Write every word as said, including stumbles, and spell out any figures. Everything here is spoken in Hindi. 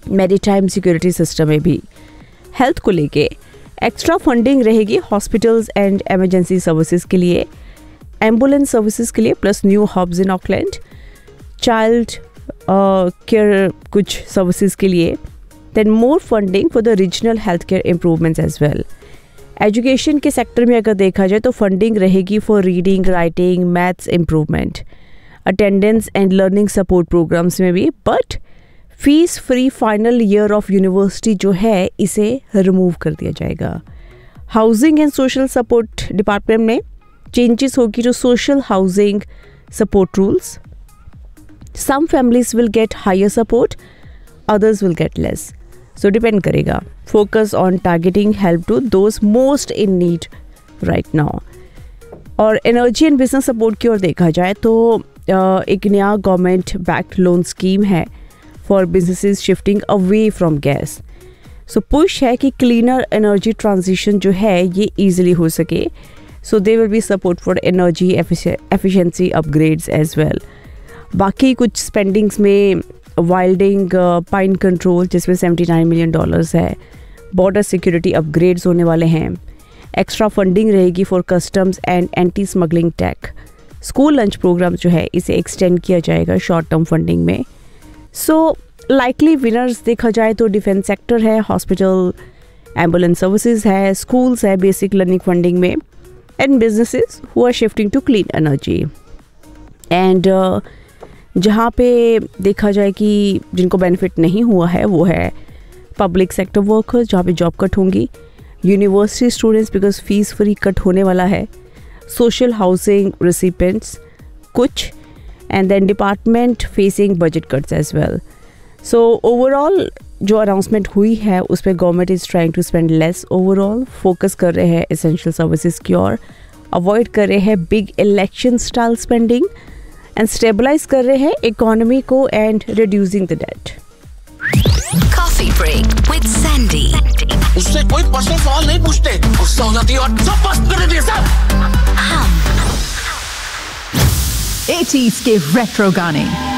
मैरीटाइम सिक्योरिटी सिस्टम में भी। हेल्थ को लेके एक्स्ट्रा फंडिंग रहेगी हॉस्पिटल्स एंड एमरजेंसी सर्विसेज के लिए, एम्बुलेंस सर्विसेज के लिए, plus new hubs in Auckland, child care कुछ सर्विसेज के लिए, then more funding for the regional health care improvements as well. Education के सेक्टर में अगर देखा जाए तो फंडिंग रहेगी for reading, writing, maths improvement, attendance and learning support programmes में भी। But fees free final year of university जो है इसे रिमूव कर दिया जाएगा। Housing and social support department में चेंजेस होगी to social housing support rules. Some families will get higher support, others will get less, so depend करेगा। Focus on targeting help to those most in need right now. और एनर्जी एंड बिजनेस सपोर्ट की ओर देखा जाए तो एक नया गवर्नमेंट बैक्ड लोन स्कीम है for businesses shifting away from gas. So push है कि क्लीनर एनर्जी ट्रांजिशन जो है ये ईजिली हो सके। सो they will be support for energy efficiency upgrades as well. बाकी कुछ स्पेंडिंग्स में वाइल्डिंग पाइन कंट्रोल जिसमें सेवेंटी नाइन मिलियन डॉलर्स है, बॉर्डर सिक्योरिटी अपग्रेड्स होने वाले हैं, एक्स्ट्रा फंडिंग रहेगी for customs and anti smuggling tech, school lunch programme जो है इसे एक्सटेंड किया जाएगा शॉर्ट टर्म फंडिंग में। सो लाइकली विनर्स देखा जाए तो डिफेंस सेक्टर है, हॉस्पिटल, एम्बुलेंस सर्विसेज है, स्कूल्स है बेसिक लर्निंग फंडिंग में, and businesses who are shifting to clean energy. And जहाँ पे देखा जाए कि जिनको बेनिफिट नहीं हुआ है वो है पब्लिक सेक्टर वर्कर्स, जहाँ पे जॉब कट होंगी, university students because fees free cut होने वाला है, सोशल हाउसिंग रिसिपेंट्स कुछ, and then department facing budget cuts as well. So overall जो अनाउंसमेंट हुई है उस पर government is trying to spend less overall, focus कर रहे हैं एसेंशियल सर्विसेज की ओर, अवॉइड कर रहे हैं big election style spending, and stabilise कर रहे हैं इकोनॉमी को and reducing the date. Coffee break with Sandy. उससे कोई पर्सनल सवाल नहीं पूछते, गुस्सा हो जाती है और सब बस कर देती है सब। हम एटीज़ के रेट्रो गाने